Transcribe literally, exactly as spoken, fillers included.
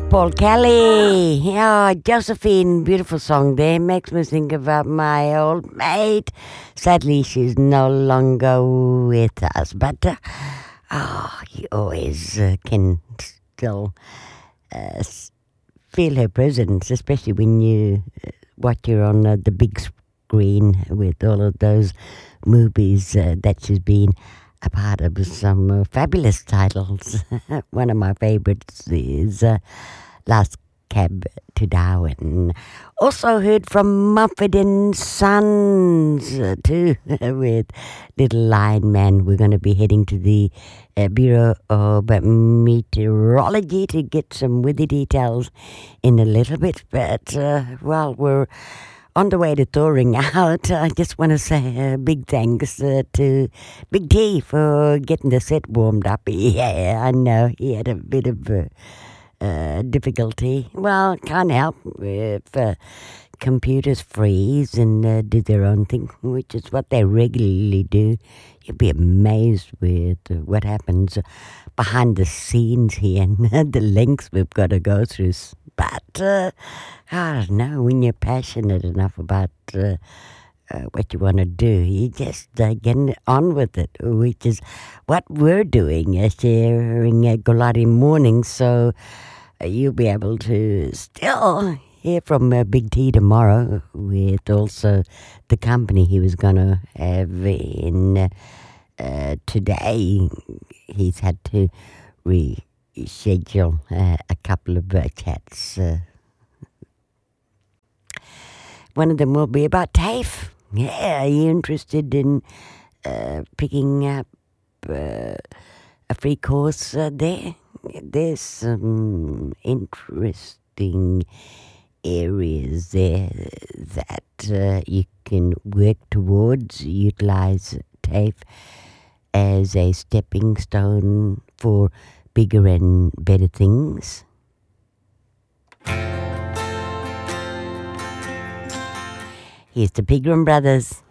Paul Kelly. Oh, Josephine, beautiful song there. Makes me think about my old mate. Sadly, she's no longer with us. But, uh, oh, you always uh, can still uh, feel her presence, especially when you uh, watch her on uh, the big screen with all of those movies uh, that she's been a part of. Some uh, fabulous titles. One of my favorites is uh, Last Cab to Darwin. Also heard from Mumford and Sons uh, too, with Little Lion Man. We're going to be heading to the uh, Bureau of Meteorology to get some weather details in a little bit. But, uh, well, we're on the way to thawing out. I just want to say a big thanks uh, to Big T for getting the set warmed up. Yeah, I know he had a bit of uh, uh, difficulty. Well, can't help if uh, computers freeze and uh, do their own thing, which is what they regularly do. You'll be amazed with uh, what happens behind the scenes here and the lengths we've got to go through. But uh, I don't know, when you're passionate enough about uh, uh, what you want to do, you just uh, get on with it, which is what we're doing, uh, sharing uh, Golari Mornings. So uh, you'll be able to still hear from uh, Big T tomorrow with also the company he was going to have in uh, uh, today. He's had to reschedule uh, a couple of uh, chats. Uh, one of them will be about TAFE. Yeah, are you interested in uh, picking up uh, a free course uh, there? There's some interesting areas there that uh, you can work towards, utilize TAFE as a stepping stone for bigger and better things. Here's the Pegram Brothers.